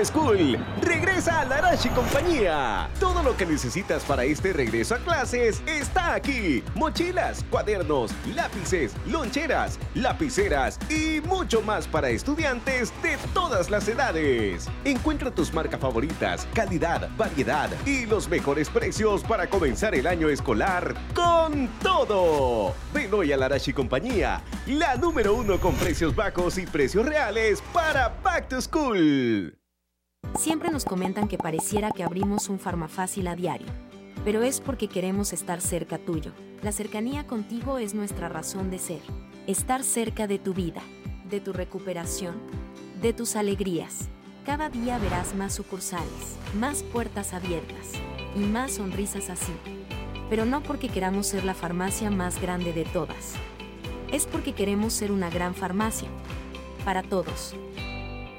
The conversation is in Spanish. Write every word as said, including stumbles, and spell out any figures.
to School. Regresa a Larache y compañía. Todo lo que necesitas para este regreso a clases está aquí. Mochilas, cuadernos, lápices, loncheras, lapiceras y mucho más para estudiantes de todas las edades. Encuentra tus marcas favoritas, calidad, variedad y los mejores precios para comenzar el año escolar con todo. Ven hoy a Larache y compañía, la número uno con precios bajos y precios reales para Back to School. Siempre nos comentan que pareciera que abrimos un Farmafácil a diario, pero es porque queremos estar cerca tuyo. La cercanía contigo es nuestra razón de ser. Estar cerca de tu vida, de tu recuperación, de tus alegrías. Cada día verás más sucursales, más puertas abiertas y más sonrisas así. Pero no porque queramos ser la farmacia más grande de todas. Es porque queremos ser una gran farmacia. Para todos.